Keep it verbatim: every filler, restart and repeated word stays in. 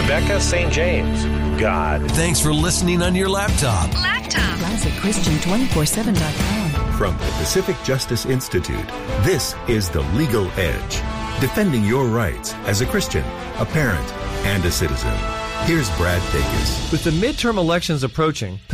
Rebecca Saint James. God. Thanks for listening on your laptop. Laptop. Classic Christian two four seven dot com. From the Pacific Justice Institute, this is The Legal Edge, defending your rights as a Christian, a parent, and a citizen. Here's Brad Dacus. With the midterm elections approaching,